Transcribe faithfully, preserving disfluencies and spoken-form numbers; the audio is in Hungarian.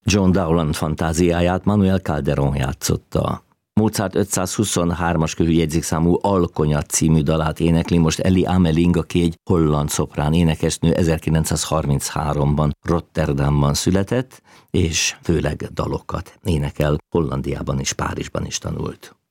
John Dowland fantáziáját Manuel Calderón játszotta. Mozart ötszázhuszonhármas körül jegyzékszámú Alkonya című dalát énekli most Elli Ameling, aki egy holland szoprán énekesnő, ezerkilencszázharminchárom-ban Rotterdamban született, és főleg dalokat énekel, Hollandiában és Párizsban is tanult.